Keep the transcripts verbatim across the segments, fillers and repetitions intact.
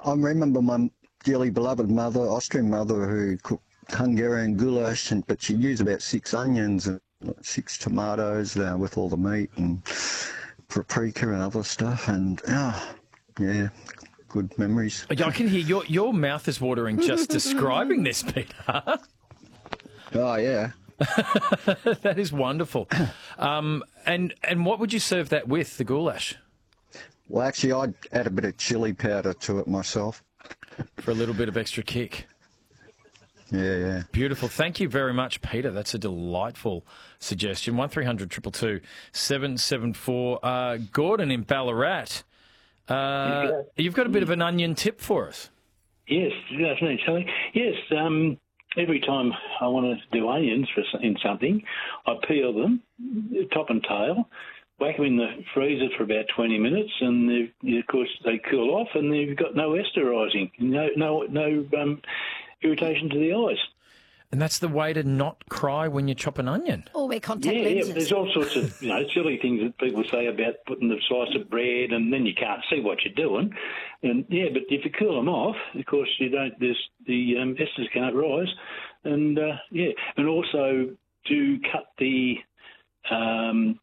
I remember my dearly beloved mother, Austrian mother, who cooked Hungarian goulash, and, but she'd use about six onions and six tomatoes uh, with all the meat and paprika and other stuff. And, oh, yeah, good memories. I can hear your, your mouth is watering just describing this, Peter. Oh, yeah. That is wonderful. Um, and, and what would you serve that with, the goulash? Well, actually, I'd add a bit of chili powder to it myself. For a little bit of extra kick. Yeah, yeah. Beautiful. Thank you very much, Peter. That's a delightful suggestion. one three hundred two two two seven seven four. Uh, Gordon in Ballarat, uh, you've got a bit of an onion tip for us. Yes, good afternoon, Charlie. Yes, um, every time I want to do onions for in something, I peel them, top and tail, whack them in the freezer for about twenty minutes, and of course they cool off, and you've got no esterising, no no no um, irritation to the eyes. And that's the way to not cry when you chop an onion. Or wear contact yeah, lenses. Yeah, there's all sorts of you know silly things that people say about putting the slice of bread, and then you can't see what you're doing. And yeah, but if you cool them off, of course you don't. There's the um, esters can't rise, and uh, yeah, and also to cut the um,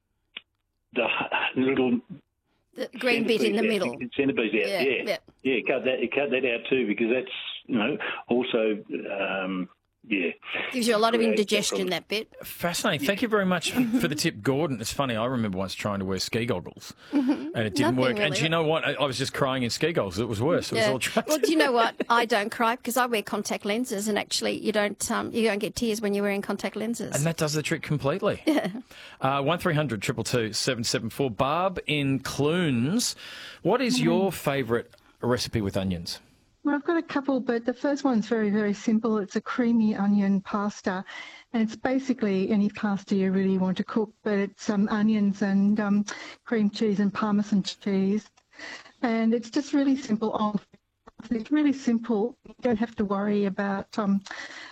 the little the green bit in the middle. Centipedes out, yeah, yeah, yeah, yeah. Cut that, cut that out too, because that's you know also um, yeah gives you a lot of indigestion. That bit. Fascinating. Thank you very much for the tip, Gordon. It's funny. I remember once trying to wear ski goggles, and it didn't Nothing work. really. And do you know what? I, I was just crying in ski goggles. It was worse. It was Yeah. all trapped. Well, do you know what? I don't cry because I wear contact lenses, and actually, you don't um, you don't get tears when you're wearing contact lenses. And that does the trick completely. Yeah. Uh, one three hundred two two two seven seven four. Barb in Clunes, what is your favourite recipe with onions? Well, I've got a couple, but the first one's very, very simple. It's a creamy onion pasta, and it's basically any pasta you really want to cook, but it's um, onions and um, cream cheese and Parmesan cheese, and it's just really simple. Oh, it's really simple. You don't have to worry about um,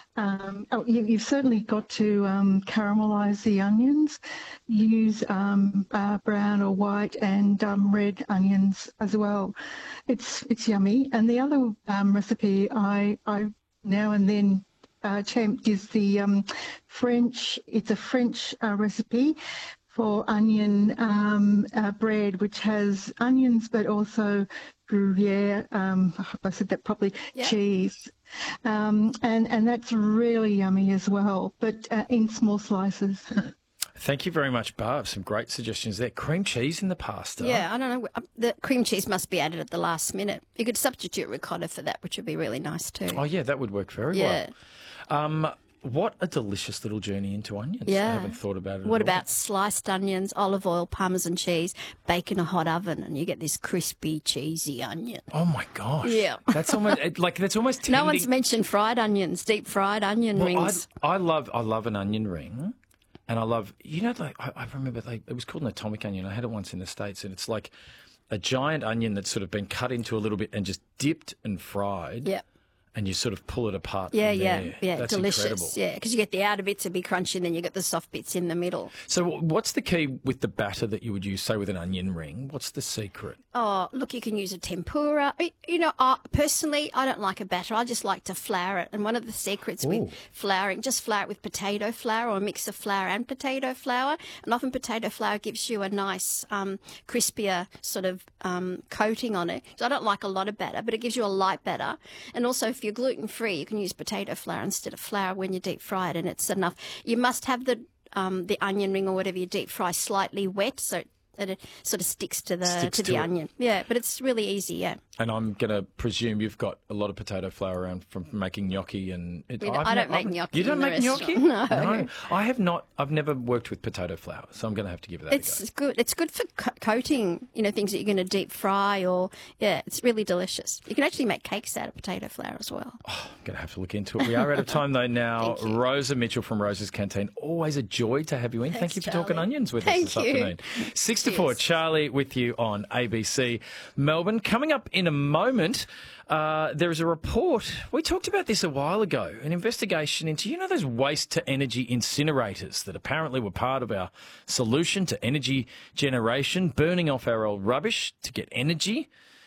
Um, oh, you, you've certainly got to um, caramelise the onions. Use um, uh, brown or white and um, red onions as well. It's it's yummy. And the other um, recipe I, I now and then uh, attempt is the um, French. It's a French uh, recipe for onion um, uh, bread, which has onions but also Gruyere, um, I hope I said that properly, yeah. cheese. Um, and, and that's really yummy as well, but uh, in small slices. Thank you very much, Barb. Some great suggestions there. Cream cheese in the pasta. Yeah, I don't know. The cream cheese must be added at the last minute. You could substitute ricotta for that, which would be really nice too. Oh, yeah, that would work very yeah. well. Um, what a delicious little journey into onions. Yeah. I haven't thought about it What at all. about sliced onions, olive oil, Parmesan cheese, bake in a hot oven, and you get this crispy, cheesy onion. Oh, my gosh. Yeah. That's almost, like, that's almost tending... No one's mentioned fried onions, deep fried onion well, rings. I, I love I love an onion ring. And I love, you know, like, I, I remember they, it was called an atomic onion. I had it once in the States, and it's like a giant onion that's sort of been cut into a little bit and just dipped and fried. Yep. And you sort of pull it apart. Yeah, from yeah, there. yeah. That's delicious. incredible. Yeah, because you get the outer bits to be crunchy, and then you get the soft bits in the middle. So what's the key with the batter that you would use, say, with an onion ring? What's the secret? Oh, look, you can use a tempura. You know, uh, personally, I don't like a batter. I just like to flour it. And one of the secrets Ooh. with flouring, just flour it with potato flour or a mix of flour and potato flour. And often potato flour gives you a nice, um, crispier sort of um, coating on it. So I don't like a lot of batter, but it gives you a light batter. And also, if you're gluten-free, you can use potato flour instead of flour when you deep fry it, and it's enough. You must have the um, the onion ring or whatever you deep fry slightly wet, so that it sort of sticks to the Sticks to to the it. onion. Yeah, but it's really easy. Yeah. And I'm going to presume you've got a lot of potato flour around from making gnocchi. And it, We don't- I've I don't ne- make I've- gnocchi You don't in the make gnocchi? restaurant. No. No, I have not. I've never worked with potato flour, so I'm going to have to give that It's a go. good. It's good for co- coating, you know, things that you're going to deep fry or, yeah, it's really delicious. You can actually make cakes out of potato flour as well. I'm going to have to look into it. We are out of time, though, now. Thank you. Rosa Mitchell from Rosa's Canteen. Always a joy to have you in. Thank Thanks, you for talking Charlie. onions with Thank us this you. afternoon. Six to four, Cheers. Charlie with you on A B C Melbourne. Coming up in a moment, uh, there is a report. We talked about this a while ago. An investigation into, you know, those waste to energy incinerators that apparently were part of our solution to energy generation, burning off our old rubbish to get energy.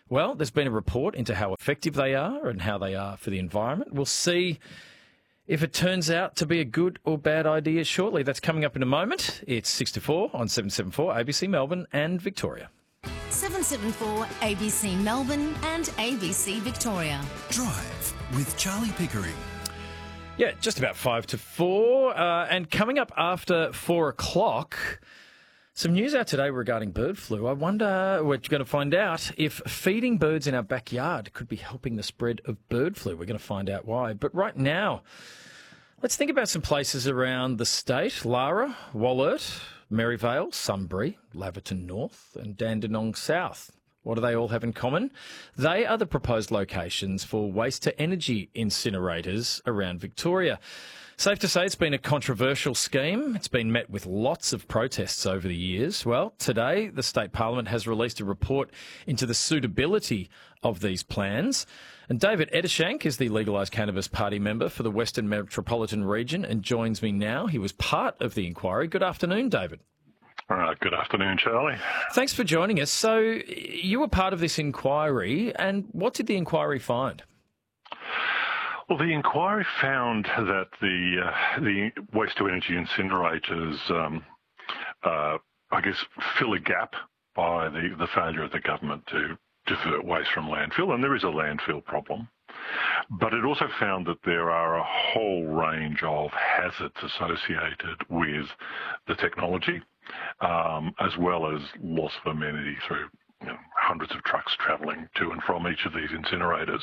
Well, there's been a report into how effective they are and how they are for the environment. We'll see if it turns out to be a good or bad idea shortly. That's coming up in a moment. It's six to four on seven seventy-four A B C Melbourne and Victoria. seven seventy-four A B C Melbourne and A B C Victoria. Drive with Charlie Pickering. Yeah, just about five to four. Uh, and coming up after four o'clock, some news out today regarding bird flu. I wonder, we're going to find out if feeding birds in our backyard could be helping the spread of bird flu. We're going to find out why. But right now, let's think about some places around the state. Lara, Wollert, Maryvale, Sunbury, Laverton North and Dandenong South. What do they all have in common? They are the proposed locations for waste-to-energy incinerators around Victoria. Safe to say it's been a controversial scheme. It's been met with lots of protests over the years. Well, today the State Parliament has released a report into the suitability of these plans. And David Eddershank is the Legalised Cannabis Party member for the Western Metropolitan Region and joins me now. He was part of the inquiry. Good afternoon, David. All right, good afternoon, Charlie. Thanks for joining us. So you were part of this inquiry, and what did the inquiry find? Well, the inquiry found that the uh, the waste-to-energy incinerators, um, uh, I guess, fill a gap by the, the failure of the government to divert waste from landfill, and there is a landfill problem. But it also found that there are a whole range of hazards associated with the technology, um, as well as loss of amenity through you know, hundreds of trucks travelling to and from each of these incinerators.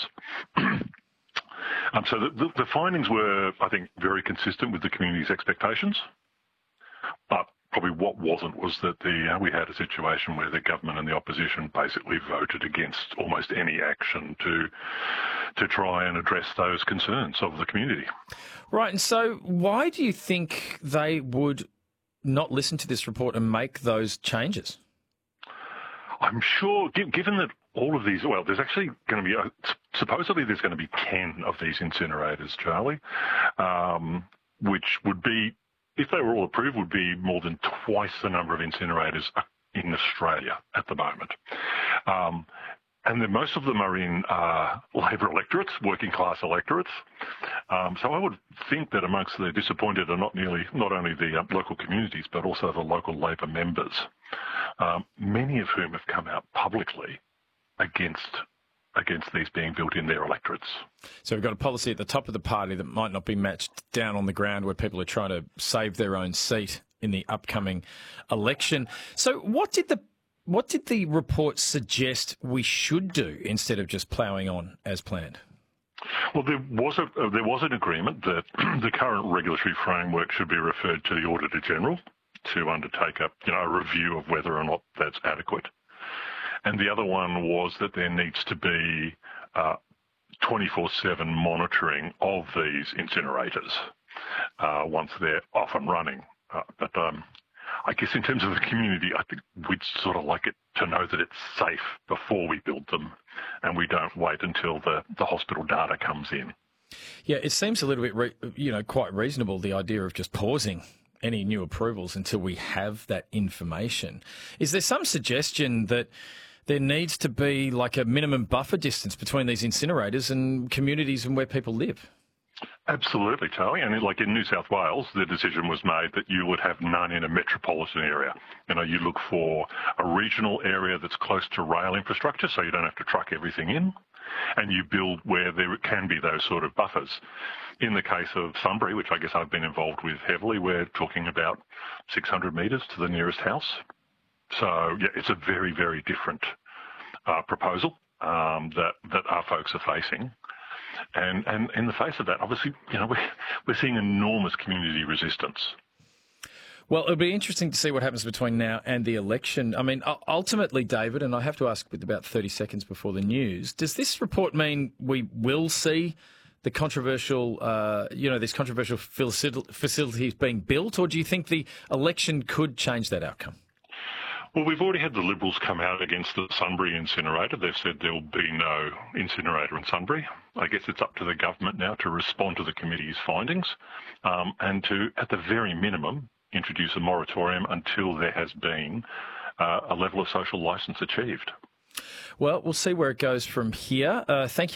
Um, so the, the, the findings were, I think, very consistent with the community's expectations. But probably what wasn't was that the uh, we had a situation where the government and the opposition basically voted against almost any action to to try and address those concerns of the community. Right, and so why do you think they would not listen to this report and make those changes? I'm sure, given that all of these, well, there's actually going to be, a, supposedly there's going to be ten of these incinerators, Charlie, um, which would be, if they were all approved, would be more than twice the number of incinerators in Australia at the moment. Um, and then most of them are in uh, Labor electorates, working class electorates. Um, so I would think that amongst the disappointed are not nearly, not only the uh, local communities, but also the local Labor members, um, many of whom have come out publicly against against these being built in their electorates. So we've got a policy at the top of the party that might not be matched down on the ground where people are trying to save their own seat in the upcoming election. So what did the what did the report suggest we should do instead of just ploughing on as planned? Well, there was a uh, there was an agreement that the current regulatory framework should be referred to the Auditor General to undertake a you know a review of whether or not that's adequate. And the other one was that there needs to be uh, twenty-four seven monitoring of these incinerators uh, once they're off and running. Uh, but um, I guess in terms of the community, I think we'd sort of like it to know that it's safe before we build them, and we don't wait until the, the hospital data comes in. Yeah, it seems a little bit, re- you know, quite reasonable, the idea of just pausing any new approvals until we have that information. Is there some suggestion that there needs to be like a minimum buffer distance between these incinerators and communities and where people live? Absolutely, Charlie. And like in New South Wales, the decision was made that you would have none in a metropolitan area. You know, you look for a regional area that's close to rail infrastructure so you don't have to truck everything in, and you build where there can be those sort of buffers. In the case of Sunbury, which I guess I've been involved with heavily, we're talking about six hundred metres to the nearest house. So, yeah, it's a very, very different uh, proposal um, that, that our folks are facing. And, and in the face of that, obviously, you know, we're, we're seeing enormous community resistance. Well, it'll be interesting to see what happens between now and the election. I mean, ultimately, David, and I have to ask with about thirty seconds before the news, does this report mean we will see the controversial, uh, you know, these controversial facilities being built, or do you think the election could change that outcome? Well, we've already had the Liberals come out against the Sunbury incinerator. They've said there will be no incinerator in Sunbury. I guess it's up to the government now to respond to the committee's findings um, and to, at the very minimum, introduce a moratorium until there has been uh, a level of social licence achieved. Well, we'll see where it goes from here. Uh, thank you.